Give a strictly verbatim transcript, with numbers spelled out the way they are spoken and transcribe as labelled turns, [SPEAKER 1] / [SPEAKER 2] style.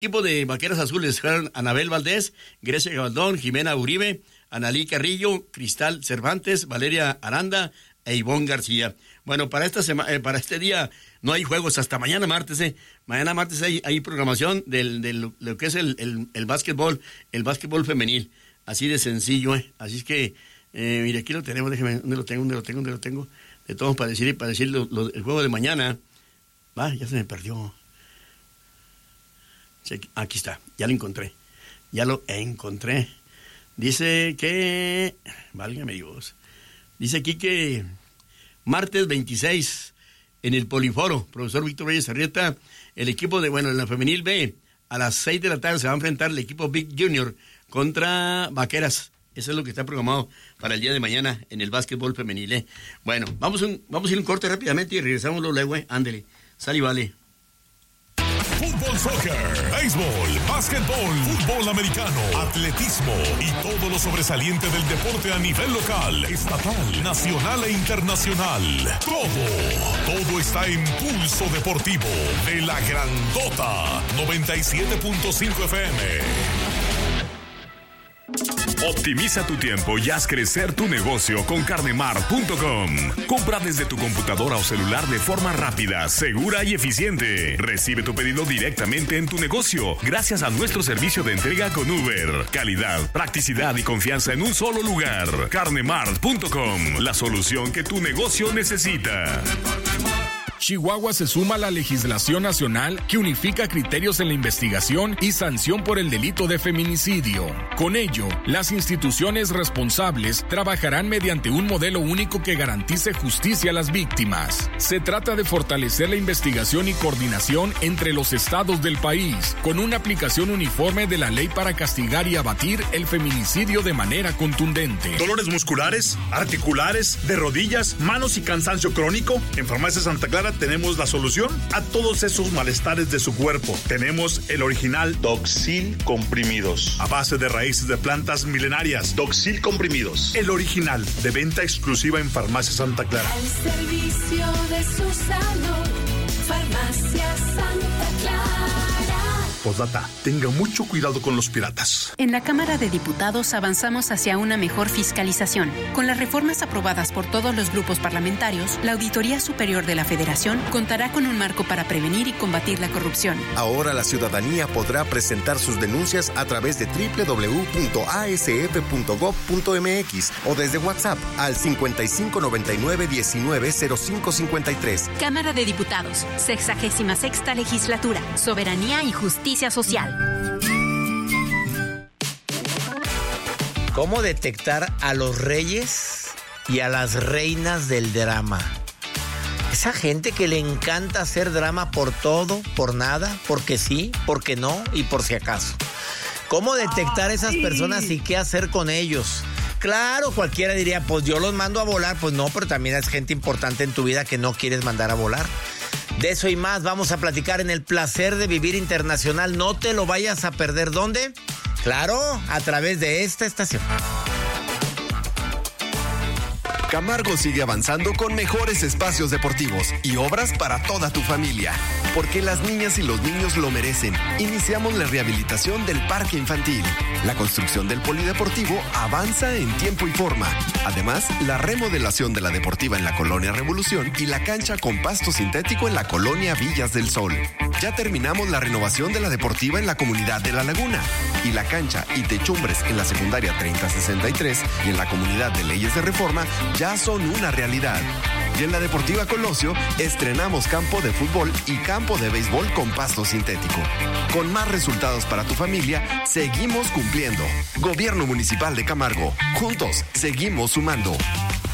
[SPEAKER 1] Equipo de Vaqueros Azules fueron Anabel Valdés, Grecia Gabaldón, Jimena Uribe, Analí Carrillo, Cristal Cervantes, Valeria Aranda e Ivonne García. Bueno, para esta semana, eh, para este día no hay juegos hasta mañana martes, eh. Mañana martes hay, hay programación del, del lo que es el, el, el básquetbol, el básquetbol femenil. Así de sencillo, eh. Así es que, eh, mire, aquí lo tenemos, déjeme, ¿dónde lo tengo? ¿Dónde lo tengo? ¿Dónde lo tengo? De todos para decir, para decir lo, lo, el juego de mañana. Va, ya se me perdió. Aquí está, ya lo encontré. Ya lo encontré. Dice que... Válgame Dios. Dice aquí que martes veintiséis en el Poliforo, profesor Víctor Reyes Arrieta, el equipo de, bueno, en la femenil B, a las seis de la tarde se va a enfrentar el equipo Big Junior contra Vaqueras. Eso es lo que está programado para el día de mañana en el básquetbol femenil. ¿eh? Bueno, vamos, un, vamos a ir un corte rápidamente y regresamos luego. ¿eh? Ándele, sal y vale.
[SPEAKER 2] Fútbol, soccer, béisbol, básquetbol, fútbol americano, atletismo y todo lo sobresaliente del deporte a nivel local, estatal, nacional e internacional. Todo, todo está en Pulso Deportivo de la Grandota noventa y siete punto cinco F M. Optimiza tu tiempo y haz crecer tu negocio con carnemart punto com. Compra desde tu computadora o celular de forma rápida, segura y eficiente. Recibe tu pedido directamente en tu negocio gracias a nuestro servicio de entrega con Uber. Calidad, practicidad y confianza en un solo lugar. carnemart punto com, la solución que tu negocio necesita.
[SPEAKER 3] Chihuahua se suma a la legislación nacional que unifica criterios en la investigación y sanción por el delito de feminicidio. Con ello, las instituciones responsables trabajarán mediante un modelo único que garantice justicia a las víctimas. Se trata de fortalecer la investigación y coordinación entre los estados del país, con una aplicación uniforme de la ley para castigar y abatir el feminicidio de manera contundente.
[SPEAKER 4] Dolores musculares, articulares, de rodillas, manos y cansancio crónico. En Farmacia Santa Clara tenemos la solución a todos esos malestares de su cuerpo. Tenemos el original Doxil Comprimidos, a base de raíces de plantas milenarias. Doxil Comprimidos, el original, de venta exclusiva en Farmacia Santa Clara.
[SPEAKER 5] Al servicio de su salud, Farmacia Santa Clara.
[SPEAKER 4] Postdata, tenga mucho cuidado con los piratas.
[SPEAKER 6] En la Cámara de Diputados avanzamos hacia una mejor fiscalización. Con las reformas aprobadas por todos los grupos parlamentarios, la Auditoría Superior de la Federación contará con un marco para prevenir y combatir la corrupción.
[SPEAKER 7] Ahora la ciudadanía podrá presentar sus denuncias a través de doble u doble u doble u punto a s f punto gob punto m x o desde WhatsApp al cincuenta y cinco noventa y nueve diecinueve cero cinco cincuenta y tres.
[SPEAKER 6] Cámara de Diputados, sexagésima sexta legislatura, soberanía y justicia social.
[SPEAKER 8] ¿Cómo detectar a los reyes y a las reinas del drama? Esa gente que le encanta hacer drama por todo, por nada, porque sí, porque no y por si acaso. ¿Cómo detectar a esas personas y qué hacer con ellos? Claro, cualquiera diría, pues yo los mando a volar. Pues no, pero también es gente importante en tu vida que no quieres mandar a volar. De eso y más vamos a platicar en el Placer de Vivir Internacional. No te lo vayas a perder. ¿Dónde? Claro, a través de esta estación.
[SPEAKER 7] Camargo sigue avanzando con mejores espacios deportivos y obras para toda tu familia. Porque las niñas y los niños lo merecen. Iniciamos la rehabilitación del parque infantil. La construcción del polideportivo avanza en tiempo y forma. Además, la remodelación de la deportiva en la Colonia Revolución y la cancha con pasto sintético en la Colonia Villas del Sol. Ya terminamos la renovación de la deportiva en la comunidad de La Laguna. Y la cancha y techumbres en la secundaria treinta sesenta y tres y en la comunidad de Leyes de Reforma ya son una realidad. Y en la Deportiva Colosio estrenamos campo de fútbol y campo de béisbol con pasto sintético. Con más resultados para tu familia, seguimos cumpliendo. Gobierno Municipal de Camargo. Juntos, seguimos sumando.